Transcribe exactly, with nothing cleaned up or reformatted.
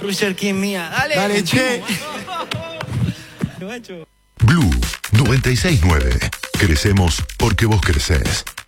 Rusher King mía. Dale. Dale, che. Blue noventa y seis punto nueve. Crecemos porque vos crecés.